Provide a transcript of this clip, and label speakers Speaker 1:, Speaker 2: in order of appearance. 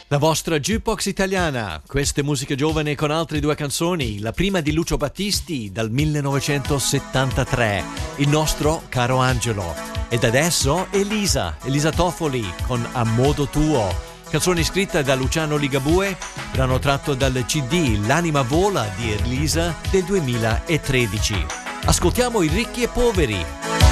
Speaker 1: La vostra jukebox italiana, queste musiche giovani con altre due canzoni, la prima di Lucio Battisti dal 1973, il nostro caro Angelo. Ed adesso Elisa Toffoli con A Modo Tuo, canzone scritta da Luciano Ligabue, brano tratto dal CD L'anima vola di Elisa del 2013. Ascoltiamo I ricchi e poveri.